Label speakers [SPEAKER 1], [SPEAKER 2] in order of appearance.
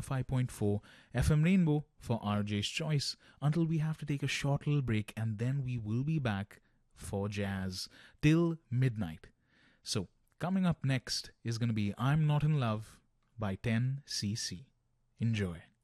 [SPEAKER 1] 105.4 FM Rainbow for RJ's Choice until we have to take a short little break, and then we will be back for jazz till midnight. So, coming up next is going to be I'm Not in Love by 10cc. Enjoy.